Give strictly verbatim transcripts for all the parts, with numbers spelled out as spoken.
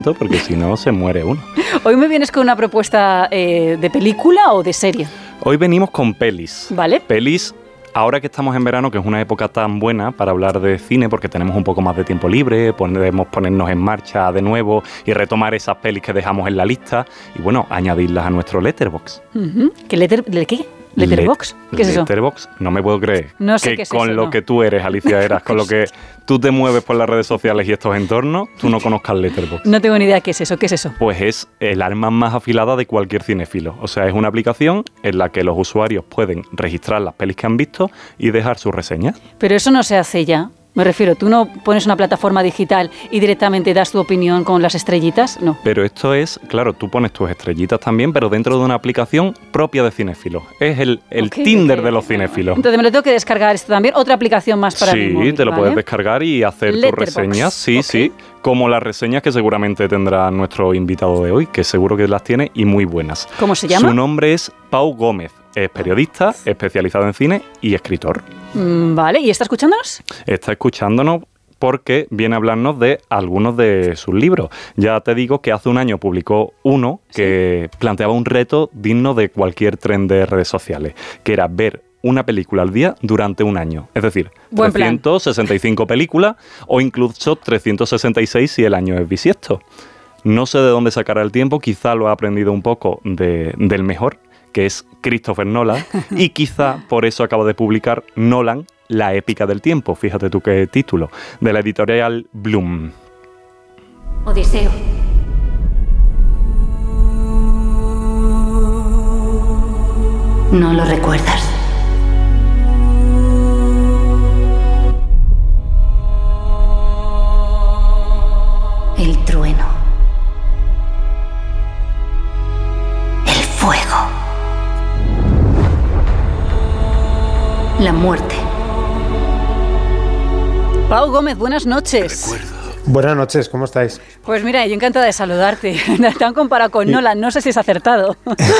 porque si no se muere uno. Hoy me vienes con una propuesta eh, de película o de serie. Hoy venimos con pelis. Vale. Pelis, ahora que estamos en verano, que es una época tan buena para hablar de cine, porque tenemos un poco más de tiempo libre, podemos ponernos en marcha de nuevo y retomar esas pelis que dejamos en la lista y, bueno, añadirlas a nuestro Letterboxd. Uh-huh. ¿Qué letter, ¿de qué? ¿Letterboxd? ¿Qué es eso? Letterboxd, no me puedo creer no sé que qué es con eso, lo no. que tú eres, Alicia Eras, con lo que tú te mueves por las redes sociales y estos entornos, tú no conozcas Letterboxd. No tengo ni idea qué es eso, ¿qué es eso? Pues es el arma más afilada de cualquier cinéfilo. O sea, es una aplicación en la que los usuarios pueden registrar las pelis que han visto y dejar sus reseñas. Pero eso no se hace ya. Me refiero, ¿tú no pones una plataforma digital y directamente das tu opinión con las estrellitas? No. Pero esto es, claro, tú pones tus estrellitas también, pero dentro de una aplicación propia de cinéfilos. Es el, el Okay, Tinder okay. de los cinéfilos. Entonces me lo tengo que descargar esto también. Otra aplicación más para sí, mi móvil, te lo ¿vale? puedes descargar y hacer tus Letterboxd. reseñas. Sí, Ok. sí. Como las reseñas que seguramente tendrá nuestro invitado de hoy, que seguro que las tiene y muy buenas. ¿Cómo se llama? Su nombre es Pau Gómez. Es periodista, especializado en cine y escritor. Mm, vale, ¿y está escuchándonos? Está escuchándonos porque viene a hablarnos de algunos de sus libros. Ya te digo que hace un año publicó uno que sí. planteaba un reto digno de cualquier tren de redes sociales, que era ver una película al día durante un año. Es decir, Buen trescientas sesenta y cinco plan. películas o incluso trescientas sesenta y seis si el año es bisiesto. No sé de dónde sacará el tiempo, quizá lo ha aprendido un poco de, del mejor, que es Christopher Nolan, y quizá por eso acaba de publicar Nolan, la épica del tiempo, fíjate tú qué título, de la editorial Bloom. Odiseo. ¿No lo recuerdas? El trueno. El fuego. La muerte. Pau Gómez, buenas noches. Recuerdo. Buenas noches, ¿cómo estáis? Pues mira, yo encantada de saludarte. Te han comparado con Nolan, no sé si es acertado.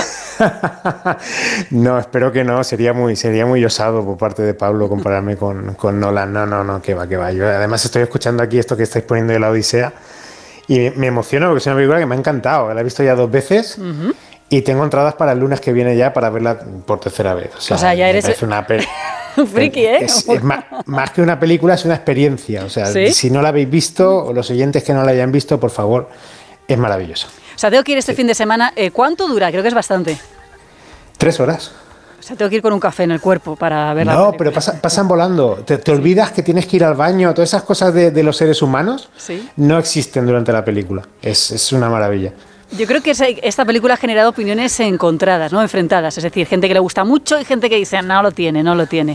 No, espero que no, sería muy, sería muy osado por parte de Pablo compararme con, con Nolan. No, no, no, que va, que va. Yo además estoy escuchando aquí esto que estáis poniendo de la Odisea y me emociona porque es una película que me ha encantado. La he visto ya dos veces. Uh-huh. Y tengo entradas para el lunes que viene ya para verla por tercera vez. O sea, o sea ya eres... Es una pe- friki, ¿eh? Es, es más, más que una película, es una experiencia. O sea, ¿sí? Si no la habéis visto, o los oyentes que no la hayan visto, por favor, es maravilloso. O sea, tengo que ir este sí. fin de semana. Eh, ¿Cuánto dura? Creo que es bastante. Tres horas. O sea, tengo que ir con un café en el cuerpo para ver la No, película. pero pasa, pasan volando. Te, te olvidas que tienes que ir al baño. Todas esas cosas de, de los seres humanos ¿sí? no existen durante la película. Es, es una maravilla. Yo creo que esta película ha generado opiniones encontradas, ¿no? Enfrentadas. Es decir, gente que le gusta mucho y gente que dice, no lo tiene, no lo tiene.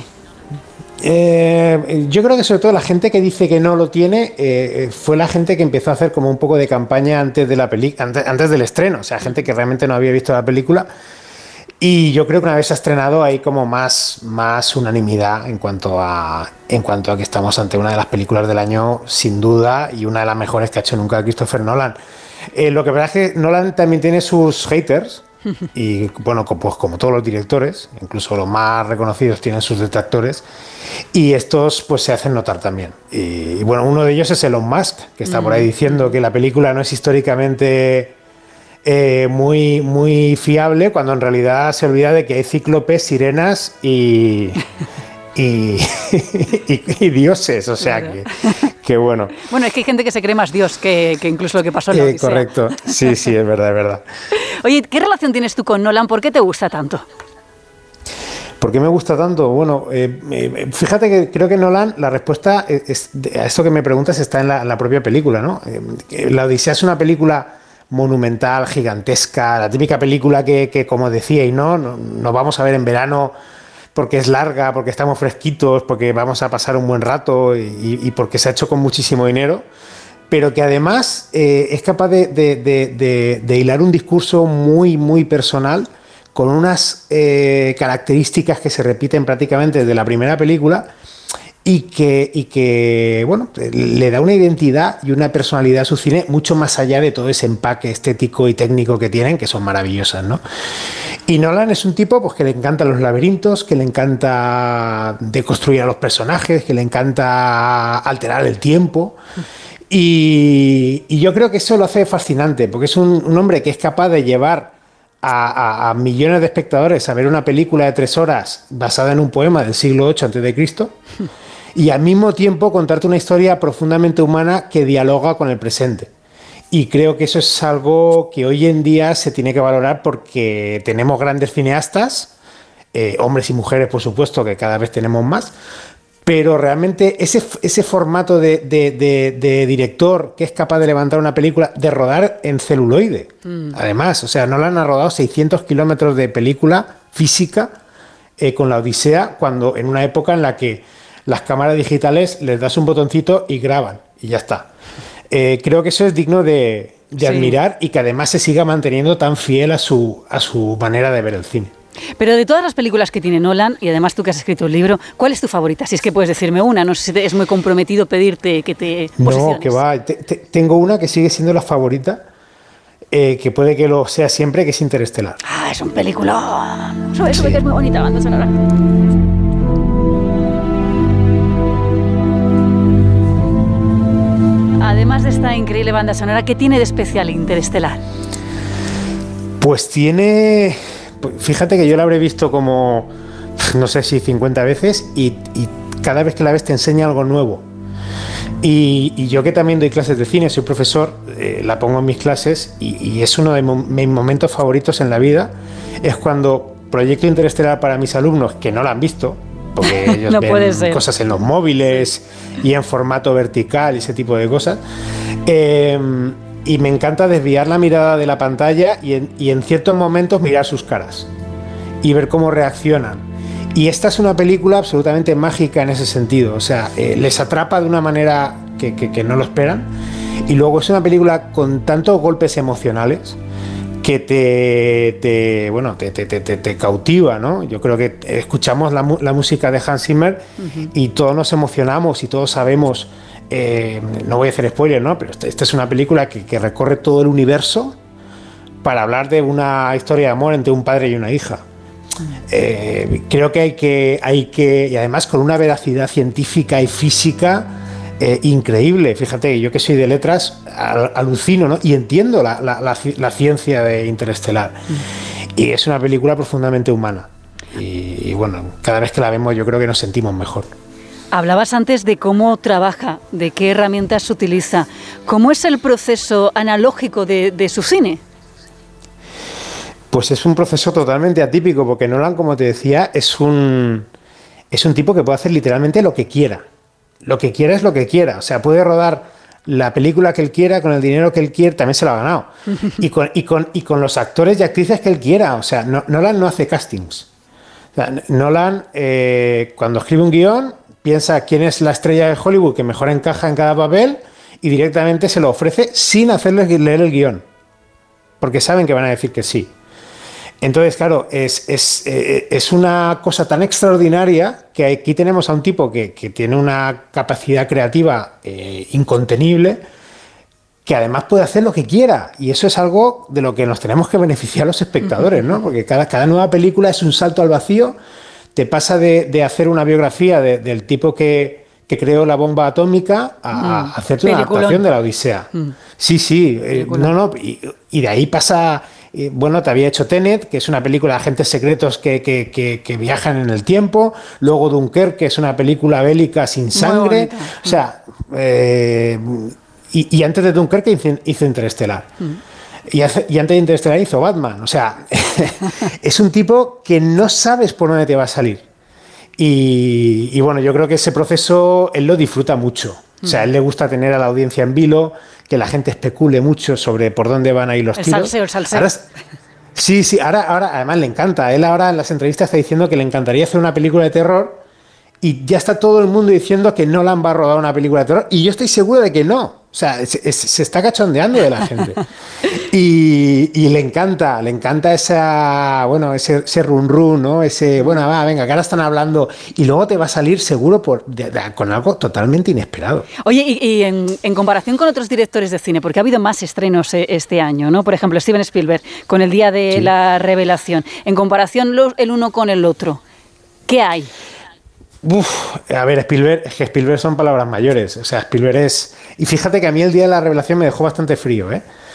Eh, yo creo que sobre todo la gente que dice que no lo tiene eh, fue la gente que empezó a hacer como un poco de campaña antes de la peli- antes, antes del estreno. O sea, gente que realmente no había visto la película. Y yo creo que una vez se ha estrenado hay como más, más unanimidad en cuanto a en cuanto a que estamos ante una de las películas del año, sin duda, y una de las mejores que ha hecho nunca Christopher Nolan. Eh, lo que pasa es que Nolan también tiene sus haters y, bueno, pues como todos los directores, incluso los más reconocidos tienen sus detractores y estos pues se hacen notar también. Y, y bueno, uno de ellos es Elon Musk, que está por ahí diciendo que la película no es históricamente eh, muy, muy fiable, cuando en realidad se olvida de que hay cíclopes, sirenas y... Y, y, y dioses, o sea, claro. que, que bueno. Bueno, es que hay gente que se cree más Dios que, que incluso lo que pasó en la eh, Odisea. Correcto, sí, sí, es verdad, es verdad. Oye, ¿qué relación tienes tú con Nolan? ¿Por qué te gusta tanto? ¿Por qué me gusta tanto? Bueno, eh, eh, fíjate que creo que Nolan, la respuesta es, es, a esto que me preguntas está en la, en la propia película, ¿no? Eh, la Odisea es una película monumental, gigantesca, la típica película que, que como decíais, ¿no? Nos vamos a ver en verano porque es larga, porque estamos fresquitos, porque vamos a pasar un buen rato y, y porque se ha hecho con muchísimo dinero, pero que además eh, es capaz de, de, de, de, de hilar un discurso muy, muy personal con unas eh, características que se repiten prácticamente desde la primera película y que, y que bueno, le da una identidad y una personalidad a su cine mucho más allá de todo ese empaque estético y técnico que tienen, que son maravillosas, ¿no? Y Nolan es un tipo pues, que le encantan los laberintos, que le encanta deconstruir a los personajes, que le encanta alterar el tiempo. Y, y yo creo que eso lo hace fascinante, porque es un, un hombre que es capaz de llevar a, a, a millones de espectadores a ver una película de tres horas basada en un poema del siglo ocho antes de Cristo y al mismo tiempo contarte una historia profundamente humana que dialoga con el presente. Y creo que eso es algo que hoy en día se tiene que valorar porque tenemos grandes cineastas, eh, hombres y mujeres, por supuesto, que cada vez tenemos más, pero realmente ese, ese formato de, de, de, de director que es capaz de levantar una película, de rodar en celuloide, mm. además, o sea, Nolan ha rodado seiscientos kilómetros de película física eh, con la Odisea, cuando en una época en la que las cámaras digitales les das un botoncito y graban, y ya está. Eh, creo que eso es digno de, de sí. admirar y que además se siga manteniendo tan fiel a su, a su manera de ver el cine. Pero de todas las películas que tiene Nolan, y además tú que has escrito el libro, ¿cuál es tu favorita? Si es que puedes decirme una, no sé si es muy comprometido pedirte que te posiciones. No, que va, te, te, tengo una que sigue siendo la favorita, eh, que puede que lo sea siempre, que es Interestelar. Ah, es un peliculón. Eso, eso sí. que es muy bonita, banda sonora. Además de esta increíble banda sonora, ¿qué tiene de especial Interestelar? Pues tiene... Fíjate que yo la habré visto como, no sé si cincuenta veces y, y cada vez que la ves te enseña algo nuevo. Y, y yo que también doy clases de cine, soy profesor, eh, la pongo en mis clases y, y es uno de mo- mis momentos favoritos en la vida, es cuando proyecto Interestelar para mis alumnos que no la han visto, porque ellos no ven cosas en los móviles y en formato vertical y ese tipo de cosas. Eh, y me encanta desviar la mirada de la pantalla y en, y en ciertos momentos mirar sus caras y ver cómo reaccionan. Y esta es una película absolutamente mágica en ese sentido, o sea, eh, les atrapa de una manera que, que, que no lo esperan, y luego es una película con tantos golpes emocionales que te, te bueno, te, te, te, te cautiva, ¿no? Yo creo que escuchamos la, la música de Hans Zimmer uh-huh. y todos nos emocionamos y todos sabemos, eh, no voy a hacer spoiler, ¿no? Pero esta, esta es una película que, que recorre todo el universo para hablar de una historia de amor entre un padre y una hija. Eh, creo que hay que, hay que, y además con una veracidad científica y física eh, increíble. Fíjate, yo que soy de letras al, alucino, ¿no? Y entiendo la, la, la, la ciencia de Interestelar. Mm. Y es una película profundamente humana. Y, y bueno, cada vez que la vemos yo creo que nos sentimos mejor. Hablabas antes de cómo trabaja, de qué herramientas utiliza. ¿Cómo es el proceso analógico de, de su cine? Pues es un proceso totalmente atípico, porque Nolan, como te decía, es un, es un tipo que puede hacer literalmente lo que quiera. Lo que quiera es lo que quiera. O sea, puede rodar la película que él quiera, con el dinero que él quiera, también se lo ha ganado. Y con, y con, y con los actores y actrices que él quiera. O sea, no, Nolan no hace castings. O sea, Nolan, eh, cuando escribe un guión, piensa quién es la estrella de Hollywood que mejor encaja en cada papel y directamente se lo ofrece sin hacerles leer el guión. Porque saben que van a decir que sí. Entonces, claro, es, es, es una cosa tan extraordinaria que aquí tenemos a un tipo que, que tiene una capacidad creativa eh, incontenible, que además puede hacer lo que quiera. Y eso es algo de lo que nos tenemos que beneficiar los espectadores, ¿no? Porque cada, cada nueva película es un salto al vacío. Te pasa de, de hacer una biografía de, del tipo que, que creó la bomba atómica a, mm. a hacerte una Peliculón. adaptación de la Odisea. Mm. Sí, sí. Eh, no, no. Y, y de ahí pasa... Bueno, te había hecho Tenet, que es una película de agentes secretos que, que, que, que viajan en el tiempo. Luego Dunkerque, que es una película bélica sin sangre. O sea, eh, y, y antes de Dunkerque hizo, hizo Interestelar. Mm. Y, hace, y antes de Interestelar hizo Batman. O sea, es un tipo que no sabes por dónde te va a salir. Y, y bueno, yo creo que ese proceso él lo disfruta mucho. O sea, a él le gusta tener a la audiencia en vilo, que la gente especule mucho sobre por dónde van a ir los el tiros. Salseo, el salseo. Ahora, sí, sí, ahora, ahora además le encanta. Él ahora en las entrevistas está diciendo que le encantaría hacer una película de terror y ya está todo el mundo diciendo que Nolan va a rodar una película de terror y yo estoy seguro de que no. O sea, es, es, se está cachondeando de la gente. Y, y le encanta, le encanta esa, bueno, ese, ese run run, ¿no? Ese, bueno, va, venga, que ahora están hablando y luego te va a salir seguro por, de, de, con algo totalmente inesperado. Oye, y, y en, en comparación con otros directores de cine, porque ha habido más estrenos este año, ¿no? Por ejemplo, Steven Spielberg, con El Día de sí. la Revelación. En comparación los, el uno con el otro, ¿qué hay? Uf, a ver, Spielberg, es que Spielberg son palabras mayores. O sea, Spielberg es... Y fíjate que a mí El Día de la Revelación me dejó bastante frío, ¿eh?